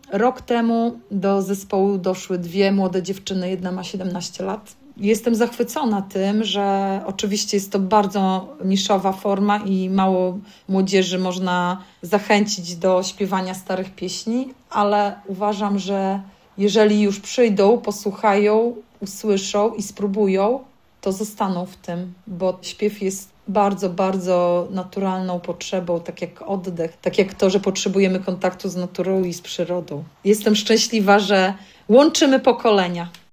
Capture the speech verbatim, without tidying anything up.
Rok temu do zespołu doszły dwie młode dziewczyny, jedna ma siedemnaście lat. Jestem zachwycona tym, że oczywiście jest to bardzo niszowa forma i mało młodzieży można zachęcić do śpiewania starych pieśni, ale uważam, że jeżeli już przyjdą, posłuchają, usłyszą i spróbują, to zostaną w tym, bo śpiew jest bardzo, bardzo naturalną potrzebą, tak jak oddech, tak jak to, że potrzebujemy kontaktu z naturą i z przyrodą. Jestem szczęśliwa, że łączymy pokolenia.